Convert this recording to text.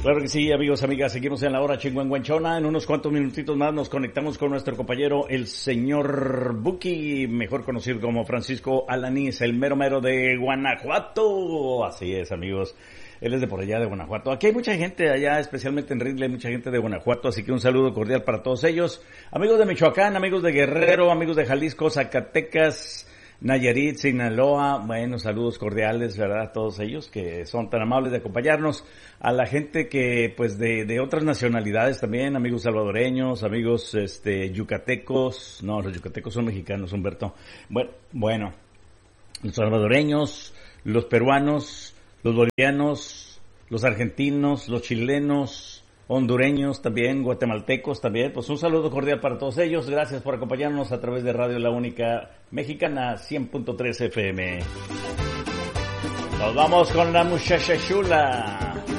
Claro que sí, amigos, amigas, seguimos en la hora chingüengüenchona. En unos cuantos minutitos más nos conectamos con nuestro compañero, el señor Buki, mejor conocido como Francisco Alanís, el mero mero de Guanajuato. Así es, amigos. Él es de por allá de Guanajuato. Aquí hay mucha gente allá, especialmente en Ridley, mucha gente de Guanajuato, así que un saludo cordial para todos ellos. Amigos de Michoacán, amigos de Guerrero, amigos de Jalisco, Zacatecas, Nayarit, Sinaloa, bueno, saludos cordiales, ¿verdad? A todos ellos que son tan amables de acompañarnos. A la gente que, pues, de otras nacionalidades también, amigos salvadoreños, amigos, yucatecos. No, los yucatecos son mexicanos, Humberto. Bueno, los salvadoreños, los peruanos, los bolivianos, los argentinos, los chilenos, hondureños también, guatemaltecos también. Pues un saludo cordial para todos ellos. Gracias por acompañarnos a través de Radio La Única Mexicana 100.3 FM. Nos vamos con la muchacha chula.